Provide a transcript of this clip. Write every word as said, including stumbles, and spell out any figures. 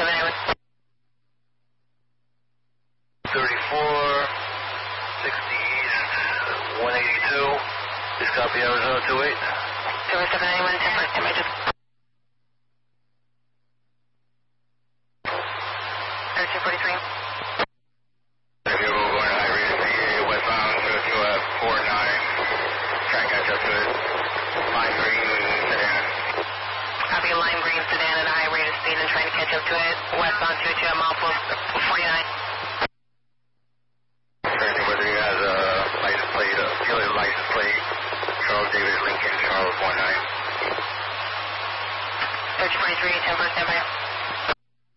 thirty-four, sixty east, one eighty-two. Please copy Arizona two eight. zero seven nine one, ten first images. thirty-two forty-three. If you're going high rate westbound to uh, four nine, try and catch up to it. Lime green sedan. Copy lime green sedan at a high rate of speed and trying to catch up to it. Westbound two two, I'm off forty-nine.